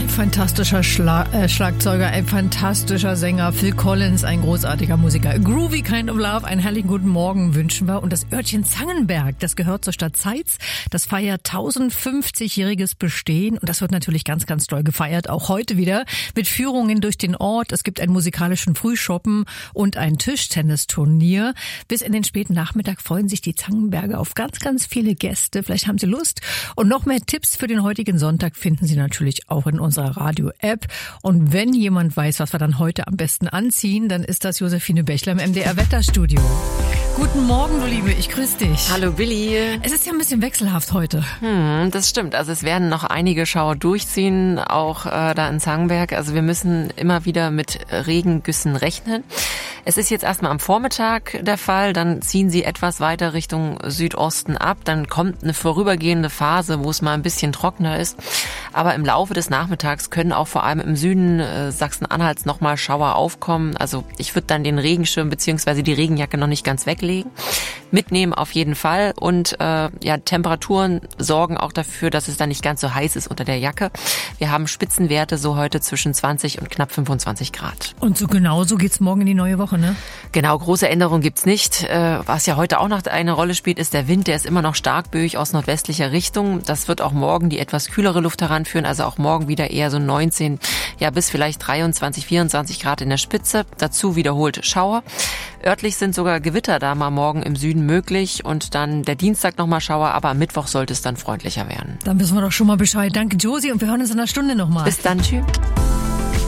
Fantastischer Schlagzeuger, ein fantastischer Sänger, Phil Collins, ein großartiger Musiker. Groovy Kind of Love, einen herrlichen guten Morgen wünschen wir. Und das Örtchen Zangenberg, das gehört zur Stadt Zeitz. Das feiert 1050-jähriges Bestehen und das wird natürlich ganz, ganz toll gefeiert. Auch heute wieder mit Führungen durch den Ort. Es gibt einen musikalischen Frühschoppen und ein Tischtennisturnier. Bis in den späten Nachmittag freuen sich die Zangenberger auf ganz, ganz viele Gäste. Vielleicht haben Sie Lust. Und noch mehr Tipps für den heutigen Sonntag finden Sie natürlich auch in unserer Radio-App. Und wenn jemand weiß, was wir dann heute am besten anziehen, dann ist das Josephine Bächler im MDR-Wetterstudio. Guten Morgen, du Liebe, ich grüße dich. Hallo Billy. Es ist ja ein bisschen wechselhaft heute. Das stimmt. Also es werden noch einige Schauer durchziehen, auch da in Zangenberg. Also wir müssen immer wieder mit Regengüssen rechnen. Es ist jetzt erstmal am Vormittag der Fall, dann ziehen sie etwas weiter Richtung Südosten ab. Dann kommt eine vorübergehende Phase, wo es mal ein bisschen trockener ist. Aber im Laufe des Nachmittags können auch vor allem im Süden Sachsen-Anhalts nochmal Schauer aufkommen. Also ich würde dann den Regenschirm bzw. die Regenjacke noch nicht ganz weglegen. Mitnehmen auf jeden Fall. Und Temperaturen sorgen auch dafür, dass es dann nicht ganz so heiß ist unter der Jacke. Wir haben Spitzenwerte so heute zwischen 20 und knapp 25 Grad. Und so genau so geht's morgen in die neue Woche, ne? Genau, große Änderungen gibt's nicht. Was ja heute auch noch eine Rolle spielt, ist der Wind. Der ist immer noch stark böig aus nordwestlicher Richtung. Das wird auch morgen die etwas kühlere Luft heranführen. Also auch morgen wieder eher so 19, bis vielleicht 23, 24 Grad in der Spitze. Dazu wiederholt Schauer. Örtlich sind sogar Gewitter da mal morgen im Süden möglich. Und dann der Dienstag nochmal Schauer. Aber am Mittwoch sollte es dann freundlicher werden. Dann wissen wir doch schon mal Bescheid. Danke, Josie. Und wir hören uns in einer Stunde nochmal. Bis dann. Tschüss.